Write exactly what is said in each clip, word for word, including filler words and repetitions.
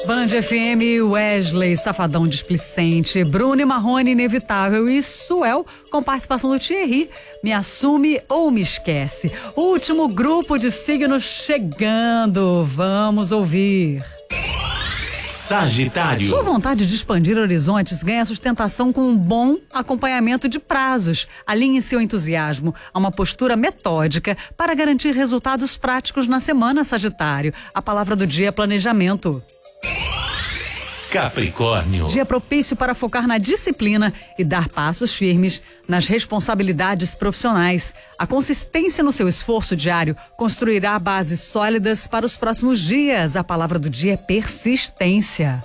Band F M, Wesley, Safadão Displicente, Bruno e Marrone, Inevitável e Suel, com participação do Thierry, Me Assume ou Me Esquece. Último grupo de signos chegando, vamos ouvir. Sagitário. Sua vontade de expandir horizontes ganha sustentação com um bom acompanhamento de prazos. Alinhe seu entusiasmo a uma postura metódica para garantir resultados práticos na semana, Sagitário. A palavra do dia é planejamento. Capricórnio. Dia propício para focar na disciplina e dar passos firmes nas responsabilidades profissionais. A consistência no seu esforço diário construirá bases sólidas para os próximos dias. A palavra do dia é persistência.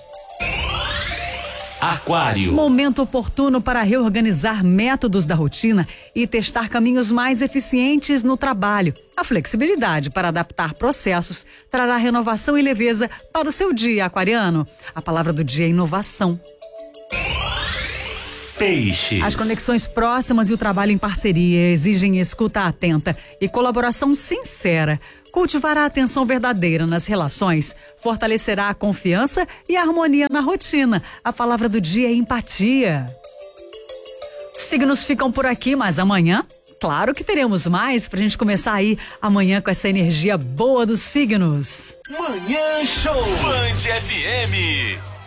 Aquário. Momento oportuno para reorganizar métodos da rotina e testar caminhos mais eficientes no trabalho. A flexibilidade para adaptar processos trará renovação e leveza para o seu dia, aquariano. A palavra do dia é inovação. Peixes. As conexões próximas e o trabalho em parceria exigem escuta atenta e colaboração sincera. Cultivar a atenção verdadeira nas relações fortalecerá a confiança e a harmonia na rotina. A palavra do dia é empatia. Os signos ficam por aqui, mas amanhã, claro que teremos mais pra gente começar aí amanhã com essa energia boa dos signos. Manhã Show. Band F M.